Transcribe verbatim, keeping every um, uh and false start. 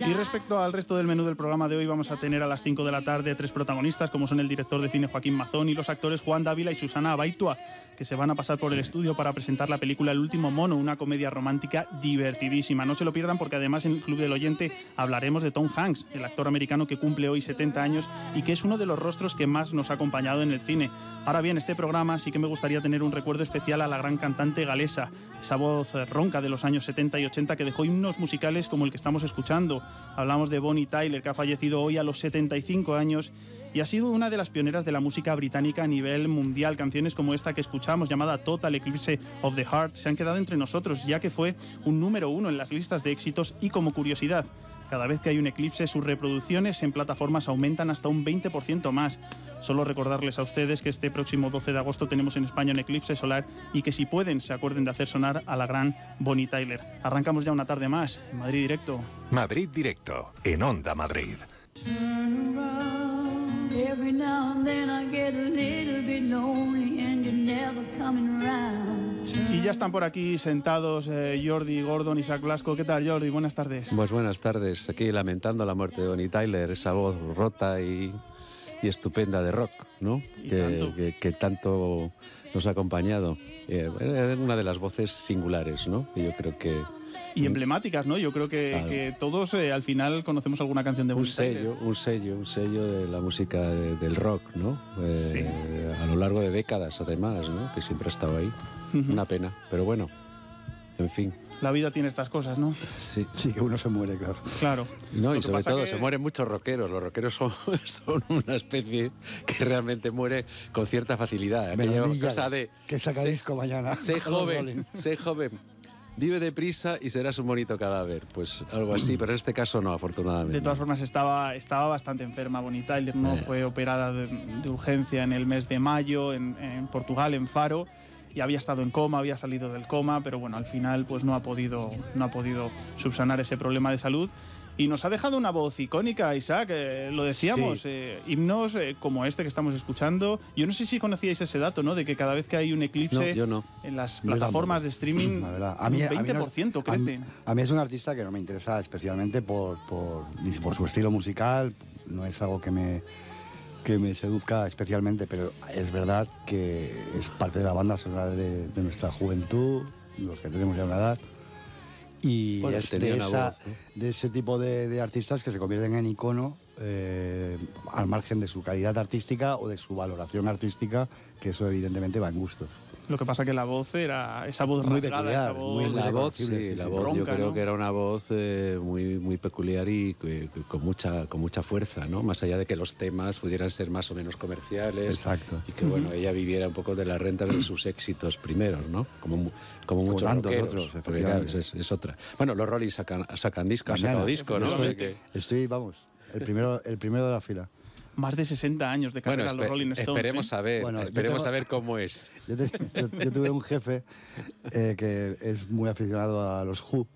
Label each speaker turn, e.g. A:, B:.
A: Y respecto al resto del menú del programa de hoy, vamos a tener a las cinco de la tarde tres protagonistas, como son el director de cine Joaquín Mazón y los actores Juan Dávila y Susana Abaitua, que se van a pasar por el estudio para presentar la película El último mono, una comedia romántica divertidísima. No se lo pierdan porque además en el Club del Oyente hablaremos de Tom Hanks, el actor americano que cumple hoy setenta años y que es uno de los rostros que más nos ha acompañado en el cine. Ahora bien, este programa sí que me gustaría tener un recuerdo especial a la gran cantante galesa, esa voz ronca de los años setenta y ochenta que dejó himnos musicales como el que estamos escuchando. Hablamos de Bonnie Tyler, que ha fallecido hoy a los setenta y cinco años y ha sido una de las pioneras de la música británica a nivel mundial. Canciones como esta que escuchamos, llamada Total Eclipse of the Heart, se han quedado entre nosotros, ya que fue un número uno en las listas de éxitos. Y como curiosidad, cada vez que hay un eclipse, sus reproducciones en plataformas aumentan hasta un veinte por ciento más. Solo recordarles a ustedes que este próximo doce de agosto tenemos en España un eclipse solar y que si pueden se acuerden de hacer sonar a la gran Bonnie Tyler. Arrancamos ya una tarde más en Madrid Directo.
B: Madrid Directo, en Onda Madrid.
A: Y ya están por aquí sentados eh, Jordi Gordon, Isaac Blasco. ¿Qué tal, Jordi? Buenas tardes.
C: Pues buenas tardes. Aquí lamentando la muerte de Bonnie Tyler, esa voz rota y, y estupenda de rock, ¿no?
A: Y
C: que,
A: tanto.
C: Que, que tanto nos ha acompañado. Eh, era una de las voces singulares, ¿no? Y yo creo que...
A: Y emblemáticas, ¿no? Yo creo que,
C: Claro.
A: que todos eh, al final conocemos alguna canción de
C: Un
A: Bonnie Tyler.
C: sello, un sello, un sello de la música de- del rock, ¿no? Eh, A lo largo de décadas, además, ¿no? Que siempre ha estado ahí.
A: Ujú.
C: Una pena, pero bueno, en fin.
A: La vida tiene estas cosas, ¿no?
C: Sí.
D: Sí, que uno se muere, claro.
A: Claro.
C: No,
A: Lo
C: y
A: que
C: sobre
A: pasa
C: todo
A: que-
C: se mueren muchos rockeros. Los rockeros son, son una especie que realmente muere con cierta facilidad. Aquella
D: Melanilla,
C: cosa de...
D: que saca
C: sé-
D: disco mañana.
C: Sé
D: Con los
C: joven,
D: Rolling.
C: sé joven. Vive deprisa y serás un bonito cadáver. Pues algo así, pero en este caso no, afortunadamente.
A: De todas formas, estaba, estaba bastante enferma Bonnie Tyler, ¿no?
C: Eh.
A: Fue operada de, de urgencia en el mes de mayo en, en Portugal, en Faro, y había estado en coma, había salido del coma, pero bueno, al final pues no ha podido, no ha podido subsanar ese problema de salud. Y nos ha dejado una voz icónica, Isaac, eh, lo decíamos,
D: Sí.
A: eh, himnos eh, como este que estamos escuchando. Yo no sé si conocíais ese dato, ¿no? De que cada vez que hay un eclipse
C: No, yo no.
A: en las
D: Yo
A: plataformas
D: tampoco,
A: de streaming,
D: la verdad.
A: un veinte
D: no-
A: por ciento
D: a mí-
A: crecen.
D: A mí es un artista que no me interesa especialmente por, por, ni por su estilo musical, no es algo que me, que me seduzca especialmente, pero es verdad que es parte de la banda sonora de, de nuestra juventud, los que tenemos ya una edad. Y
C: Bueno,
D: es
C: tenía
D: de,
C: una
D: esa-
C: voz, ¿no?
D: de ese tipo de, de artistas que se convierten en icono eh, al margen de su calidad artística o de su valoración artística, que eso evidentemente va en gustos.
A: Lo que pasa que la voz era esa voz
D: Muy
A: rasgada,
D: peculiar,
A: esa voz...
D: muy-
C: La voz,
D: reconocible,
C: sí,
D: sí,
C: la
D: sí.
C: voz yo
A: Ronca,
C: creo
A: ¿no?
C: que era una voz eh, muy, muy peculiar y que- que con mucha, con mucha fuerza, ¿no? Más allá de que los temas pudieran ser más o menos comerciales.
D: Exacto.
C: Y que, bueno, ella viviera un poco de las rentas de sus éxitos primeros, ¿no? Como, mu- como muchos
D: tantos
C: rockeros,
D: otros,
C: porque, claro,
D: efectivamente.
C: es, es otra. Bueno, los Rolling sacan, sacan disco, han
D: Mañana.
C: sacado disco, ¿no?
A: Efectivamente.
C: Que-
D: Estoy, vamos, el primero, el primero de la fila.
A: Más de sesenta años de
C: bueno,
A: carrera los
C: espe-
A: Rolling Stones.
C: esperemos
A: ¿eh?
C: a ver,
D: Bueno, yo
C: esperemos
D: tengo-
C: a ver cómo es.
D: Yo, te- yo- yo tuve un jefe eh, que es muy aficionado a los Who